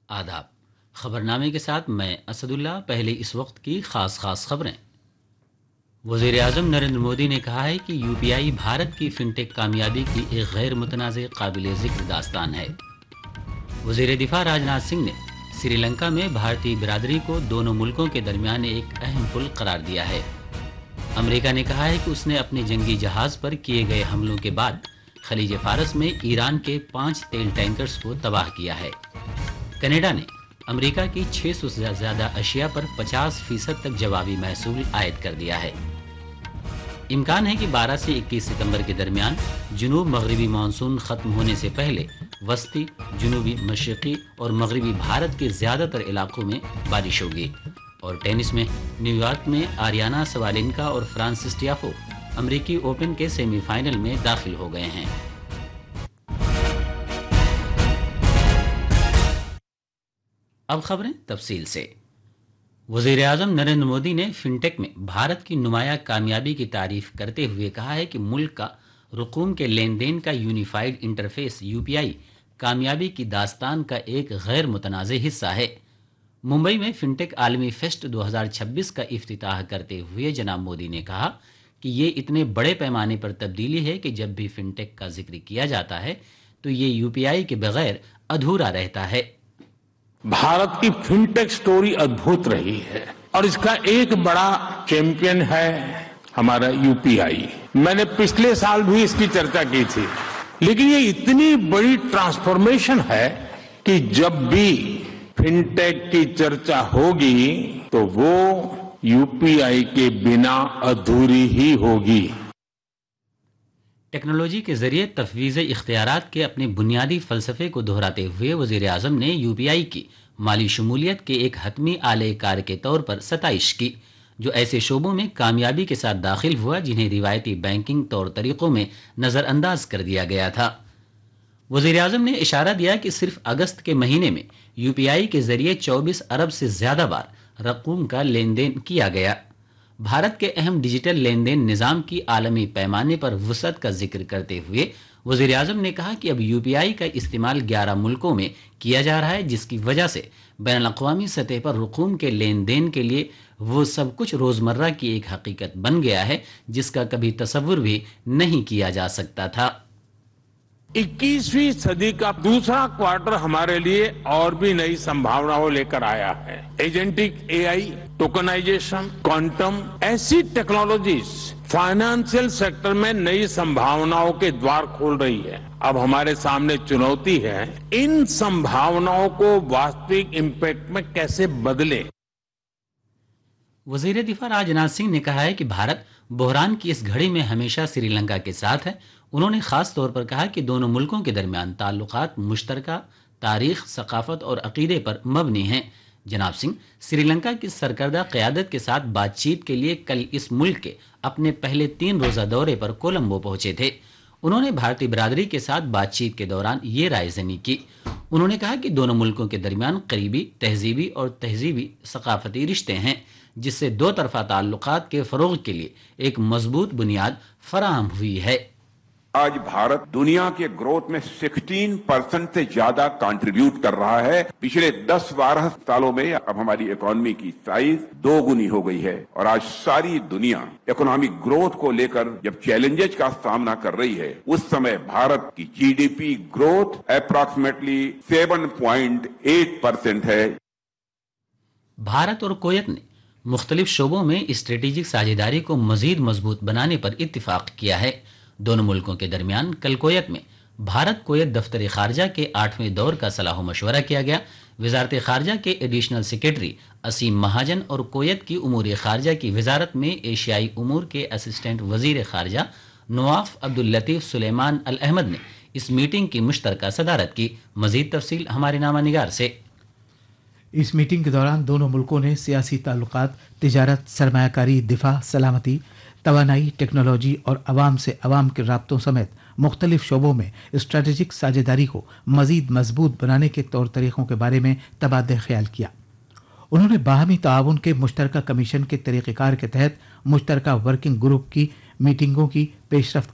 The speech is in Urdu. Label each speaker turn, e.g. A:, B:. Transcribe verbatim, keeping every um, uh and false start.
A: آداب۔ خبرنامے کے ساتھ میں اسد اللہ۔ پہلے اس وقت کی خاص خاص خبریں۔ وزیر اعظم نریندر مودی نے کہا ہے کہ یو پی آئی بھارت کی فنٹیک کامیابی کی ایک غیر متنازع قابل ذکر داستان ہے۔ وزیر دفاع راجناتھ سنگھ نے سری لنکا میں بھارتی برادری کو دونوں ملکوں کے درمیان ایک اہم پل قرار دیا ہے۔ امریکہ نے کہا ہے کہ اس نے اپنے جنگی جہاز پر کیے گئے حملوں کے بعد خلیج فارس میں ایران کے پانچ تیل ٹینکرز کو تباہ کیا ہے۔ کینیڈا نے امریکہ کی چھ سو سے زیادہ اشیاء پر پچاس فیصد تک جوابی محصول عائد کر دیا ہے۔ امکان ہے کہ بارہ سے اکیس ستمبر کے درمیان جنوب مغربی مانسون ختم ہونے سے پہلے وسطی، جنوبی مشرقی اور مغربی بھارت کے زیادہ تر علاقوں میں بارش ہوگی۔ اور ٹینس میں نیو یارک میں آریانا سوالینکا اور فرانسس ٹیافو امریکی اوپن کے سیمی فائنل میں داخل ہو گئے ہیں۔ اب خبریں تفصیل سے۔ وزیر اعظم نریندر مودی نے فنٹیک میں بھارت کی نمایاں کامیابی کی تعریف کرتے ہوئے کہا ہے کہ ملک کا رقوم کے لین دین کا یونیفائیڈ انٹرفیس یو پی آئی کامیابی کی داستان کا ایک غیر متنازع حصہ ہے۔ ممبئی میں فنٹیک عالمی فیسٹ دو ہزار چھبیس کا افتتاح کرتے ہوئے جناب مودی نے کہا کہ یہ اتنے بڑے پیمانے پر تبدیلی ہے کہ جب بھی فنٹیک کا ذکر کیا جاتا ہے تو یہ یو پی آئی کے بغیر ادھورا رہتا ہے۔
B: بھارت کی فنٹیک سٹوری ادبھت رہی ہے اور اس کا ایک بڑا چیمپئن ہے ہمارا یو پی آئی۔ میں نے پچھلے سال بھی اس کی چرچا کی تھی، لیکن یہ اتنی بڑی ٹرانسفارمیشن ہے کہ جب بھی فنٹیک کی چرچا ہوگی تو وہ یو پی آئی کے بنا ادھوری ہی ہوگی۔
A: ٹیکنالوجی کے ذریعے تفویض اختیارات کے اپنے بنیادی فلسفے کو دہراتے ہوئے وزیر اعظم نے یو پی آئی کی مالی شمولیت کے ایک حتمی اعلی کار کے طور پر ستائش کی، جو ایسے شعبوں میں کامیابی کے ساتھ داخل ہوا جنہیں روایتی بینکنگ طور طریقوں میں نظر انداز کر دیا گیا تھا۔ وزیر اعظم نے اشارہ دیا کہ صرف اگست کے مہینے میں یو پی آئی کے ذریعے چوبیس ارب سے زیادہ بار رقوم کا لین دین کیا گیا۔ بھارت کے اہم ڈیجیٹل لین دین نظام کی عالمی پیمانے پر وسعت کا ذکر کرتے ہوئے وزیر اعظم نے کہا کہ اب یو پی آئی کا استعمال گیارہ ملکوں میں کیا جا رہا ہے، جس کی وجہ سے بین الاقوامی سطح پر رقوم کے لین دین کے لیے وہ سب کچھ روزمرہ کی ایک حقیقت بن گیا ہے جس کا کبھی تصور بھی نہیں کیا جا سکتا تھا۔
B: اکیسویں صدی کا دوسرا کوارٹر ہمارے لیے اور بھی نئی سمبھاوناؤں لے کر آیا ہے۔ ایجنٹک اے آئی، ٹوکنائزیشن، کوانٹم، ایسی ٹیکنالوجیز فائنانشل سیکٹر میں نئی سمبھاوناؤں کے دوار کھول رہی ہے۔ اب ہمارے سامنے چنوتی ہے ان سمبھاوناؤں کو واستوک امپیکٹ میں کیسے بدلے۔
A: وزیر دفاع راجناتھ سنگھ نے کہا ہے کہ بھارت بحران کی اس گھڑی میں ہمیشہ سری لنکا کے ساتھ ہے۔ انہوں نے خاص طور پر کہا کہ دونوں ملکوں کے درمیان تعلقات مشترکہ تاریخ، ثقافت اور عقیدے پر مبنی ہیں۔ جناب سنگھ سری لنکا کی سرکردہ قیادت کے ساتھ بات چیت کے لیے کل اس ملک کے اپنے پہلے تین روزہ دورے پر کولمبو پہنچے تھے۔ انہوں نے بھارتی برادری کے ساتھ بات چیت کے دوران یہ رائے زنی کی۔ انہوں نے کہا کہ دونوں ملکوں کے درمیان قریبی تہذیبی اور تہذیبی ثقافتی رشتے ہیں، جس سے دو طرفہ تعلقات کے فروغ کے لیے ایک مضبوط بنیاد فراہم ہوئی ہے۔
C: آج بھارت دنیا کے گروتھ میں سکسٹین پرسنٹ سے زیادہ کنٹریبیوٹ کر رہا ہے۔ پچھلے دس بارہ سالوں میں اب ہماری اکانومی کی سائز دو گنی ہو گئی ہے اور آج ساری دنیا اکنامک گروتھ کو لے کر جب چیلنجز کا سامنا کر رہی ہے، اس سمے بھارت کی G D P growth approximately seven point eight percent ہے۔
A: بھارت اور کویت نے مختلف شعبوں میں اسٹریٹجک ساجھیداری کو مزید مضبوط بنانے پر اتفاق کیا ہے۔ دونوں ملکوں کے درمیان کل کویت میں بھارت کویت دفتر خارجہ کے آٹھویں دور کا صلاح و مشورہ کیا گیا۔ وزارت خارجہ کے ایڈیشنل سیکریٹری اسیم مہاجن اور کویت کی امور خارجہ کی وزارت میں ایشیائی امور کے اسسٹنٹ وزیر خارجہ نواف عبداللطیف سلیمان الاحمد نے اس میٹنگ کی مشترکہ صدارت کی۔ مزید تفصیل ہمارے نامہ نگار سے۔
D: اس میٹنگ کے دوران دونوں ملکوں نے سیاسی تعلقات، تجارت، سرمایہ کاری، دفاع، سلامتی، توانائی، ٹیکنالوجی اور عوام سے عوام کے رابطوں سمیت مختلف شعبوں میں اسٹریٹجک ساجھیداری کو مزید مضبوط بنانے کے طور طریقوں کے بارے میں تبادلہ خیال کیا۔ انہوں نے باہمی تعاون کے مشترکہ کمیشن کے طریقہ کار کے تحت مشترکہ ورکنگ گروپ کی میٹنگوں کی پیش رفت